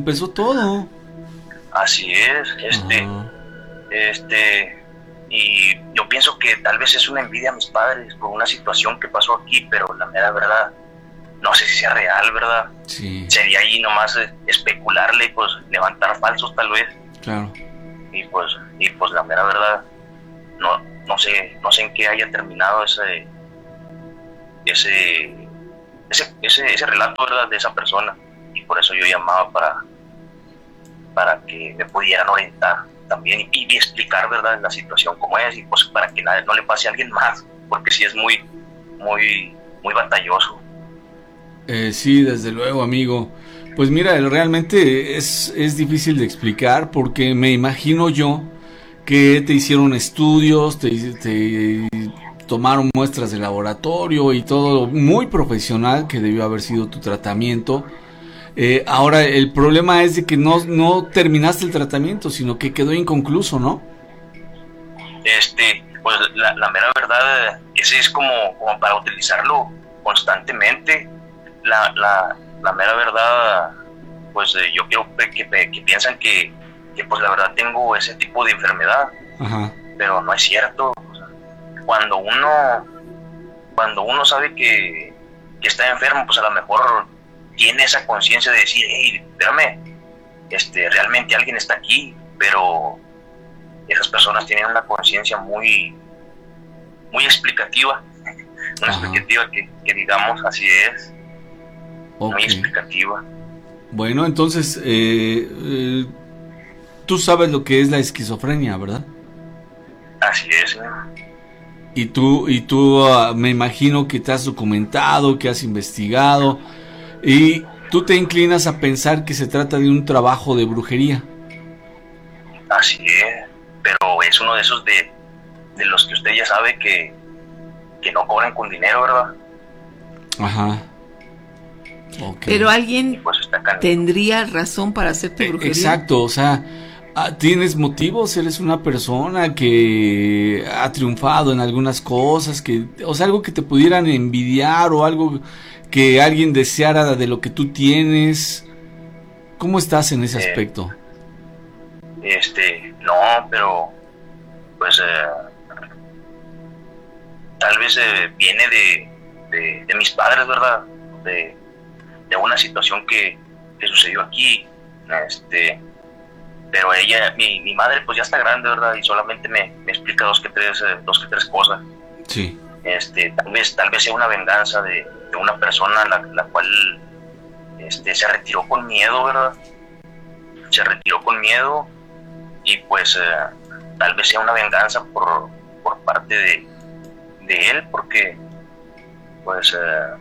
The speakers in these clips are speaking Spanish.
empezó todo. Así es, y yo pienso que tal vez es una envidia a mis padres por una situación que pasó aquí, pero la mera verdad, no sé si sea real, ¿verdad? Sí. Sería ahí nomás especularle, pues levantar falsos tal vez. Claro. Y pues la mera verdad, no sé en qué haya terminado ese relato, ¿verdad?, de esa persona. Y por eso yo llamaba para que me pudieran orientar también y explicar, ¿verdad?, la situación como es, y pues para que no le pase a alguien más, porque sí es muy batalloso. Sí, desde luego, amigo. Pues mira, realmente es difícil de explicar, porque me imagino yo que te hicieron estudios, te tomaron muestras de laboratorio y todo muy profesional que debió haber sido tu tratamiento. Ahora el problema es de que no terminaste el tratamiento, sino que quedó inconcluso, ¿no? Pues la mera verdad, ese es como para utilizarlo constantemente. La mera verdad, pues yo creo que piensan que pues la verdad tengo ese tipo de enfermedad. Ajá. Pero no es cierto. O sea, cuando uno sabe que está enfermo, pues a lo mejor tiene esa conciencia de decir, hey, espérame, realmente alguien está aquí, pero esas personas tienen una conciencia muy explicativa, explicativa que digamos, así es, muy explicativa. Bueno, entonces, tú sabes lo que es la esquizofrenia, ¿verdad? Así es. Y tú me imagino que te has documentado, que has investigado, y tú te inclinas a pensar que se trata de un trabajo de brujería. Así es, pero es uno de esos de los que usted ya sabe que no cobran con dinero, ¿verdad? Ajá. Okay. Pero alguien pues tendría razón para hacerte brujería. Exacto, o sea, tienes motivos, eres una persona que ha triunfado en algunas cosas, o sea, algo que te pudieran envidiar o algo que alguien deseara de lo que tú tienes. ¿Cómo estás en ese aspecto? No, pero pues tal vez viene de mis padres, ¿verdad? De una situación que sucedió aquí, pero ella, mi madre, pues ya está grande, ¿verdad? Y solamente me explica dos que tres cosas. Sí. Tal vez sea una venganza de una persona la cual se retiró con miedo, ¿verdad? Se retiró con miedo y pues tal vez sea una venganza por parte de él, porque pues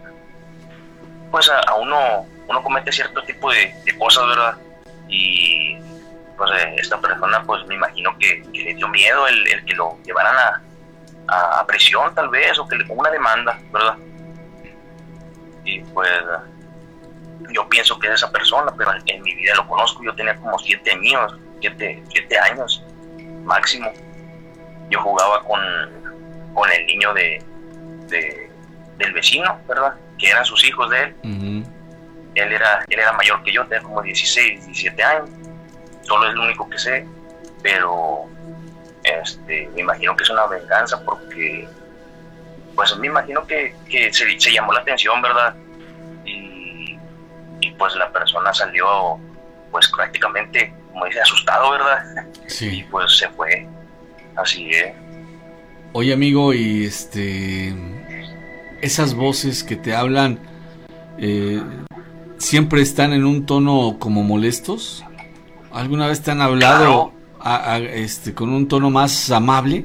a uno comete cierto tipo de cosas, ¿verdad? Y pues esta persona, pues me imagino que le dio miedo el que lo llevaran a prisión tal vez, o que le ponga una demanda, ¿verdad? Y pues yo pienso que es esa persona, pero en mi vida lo conozco. Yo tenía como 7 años máximo. Yo jugaba con el niño del vecino, ¿verdad? Que eran sus hijos de él. Uh-huh. Él era mayor que yo, tenía como 16, 17 años. Solo es lo único que sé, pero me imagino que es una venganza, porque pues me imagino que se llamó la atención, ¿verdad? Y pues la persona salió pues prácticamente, como dice, asustado, ¿verdad? Sí. Y pues se fue. Así es. Oye, amigo, y esas voces que te hablan siempre están en un tono como molestos. ¿Alguna vez te han hablado con un tono más amable?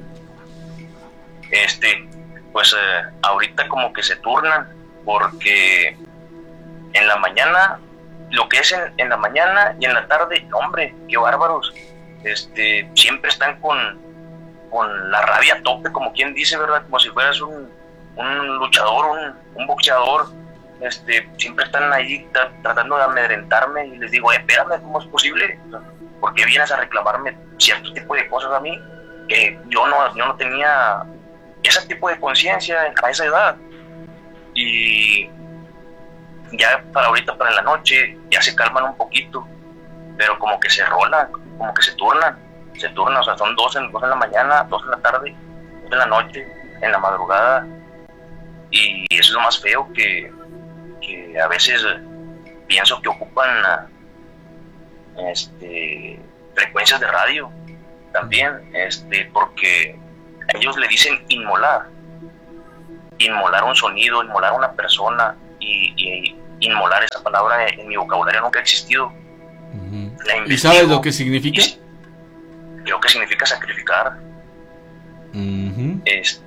Pues ahorita como que se turnan, porque en la mañana, lo que es en la mañana y en la tarde, hombre, qué bárbaros. Siempre están con la rabia a tope, como quien dice, ¿verdad? Como si fueras un luchador, un boxeador. Siempre están ahí tratando de amedrentarme, y les digo, espérame, ¿cómo es posible? ¿Por qué vienes a reclamarme cierto tipo de cosas a mí? Que yo no tenía ese tipo de conciencia a esa edad. Y ya para ahorita, para la noche, ya se calman un poquito, pero como que se rolan, como que se turnan, o sea, son dos en la mañana, 2 en la tarde, 2 en la noche, en la madrugada, y eso es lo más feo, que a veces pienso que ocupan frecuencias de radio también, porque ellos le dicen inmolar un sonido, inmolar una persona, y inmolar, esa palabra en mi vocabulario nunca ha existido. ¿Y sabes lo que significa? Creo que significa sacrificar. Y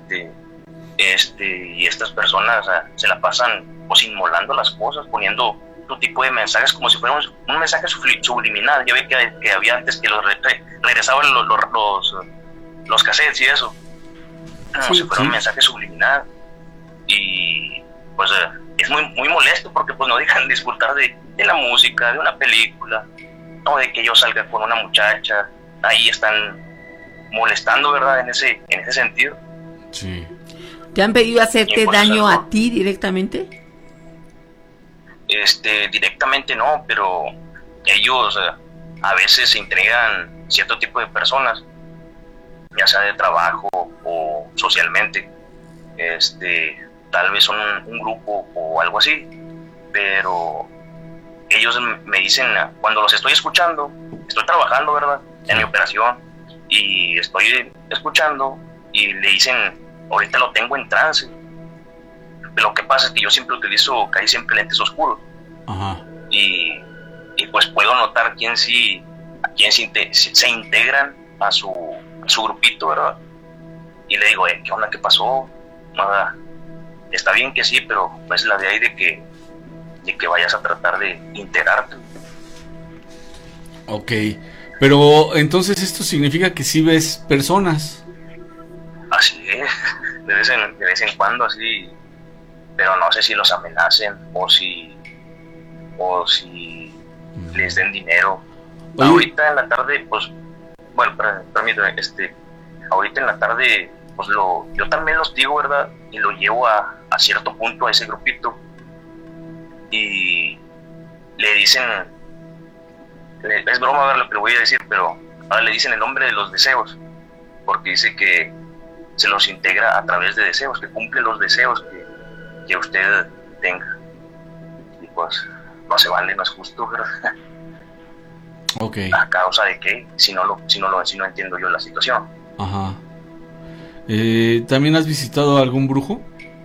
estas personas se la pasan pues inmolando las cosas, poniendo otro tipo de mensajes como si fuera un mensaje subliminal. Ya ve que había antes que regresaban los cassettes y eso, como si fuera un mensaje subliminal. Y pues es muy, muy molesto, porque pues no dejan disfrutar de la música, de una película, o de que yo salga con una muchacha. Ahí están molestando, ¿verdad? En ese sentido. Sí. ¿Te han pedido hacerte daño a ti directamente? Directamente no, pero ellos a veces se entregan cierto tipo de personas, ya sea de trabajo o socialmente. Tal vez son un grupo o algo así, pero ellos me dicen, cuando los estoy escuchando, estoy trabajando, ¿verdad?, en mi operación, y estoy escuchando, y le dicen, ahorita lo tengo en trance. Pero lo que pasa es que yo siempre utilizo casi siempre lentes oscuros. Ajá. Y pues puedo notar a quién se integran a su grupito, ¿verdad? Y le digo, ¿qué onda? ¿Qué pasó? Nada. Está bien que sí, pero no es la de ahí de que vayas a tratar de integrarte. Ok, pero entonces esto significa que sí ves personas. Así es, de vez en cuando así, pero no sé si los amenacen o si les den dinero. Oye. Ahorita en la tarde, pues, bueno, permíteme, ahorita en la tarde, pues yo también los digo, ¿verdad? Y lo llevo a cierto punto a ese grupito, y le dicen, es broma ver lo que le voy a decir, pero ahora le dicen el nombre de los deseos, porque dice que se los integra a través de deseos, que cumple los deseos que usted tenga. Y pues no se vale, no es justo, ¿verdad? Okay. ¿A causa de qué? Si no entiendo yo la situación. Ajá. ¿También has visitado a algún brujo?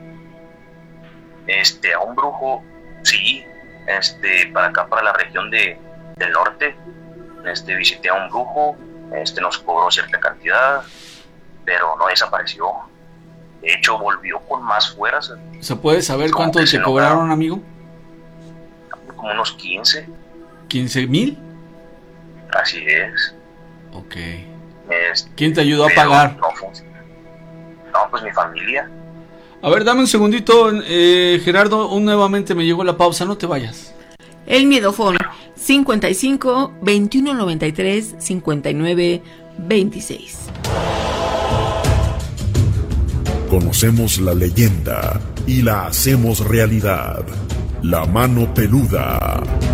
A un brujo, sí. Para acá, para la región del norte, visité a un brujo, nos cobró cierta cantidad, pero no desapareció. De hecho, volvió con más fuerzas. ¿Se puede saber cuánto te cobraron, amigo? Como unos 15. ¿15,000? Así es. Ok. ¿Quién te ayudó a pagar? No, pues mi familia. A ver, dame un segundito, Gerardo, nuevamente me llegó la pausa, no te vayas. El miedofón 55 21 93 59 26. Conocemos la leyenda y la hacemos realidad. La mano peluda.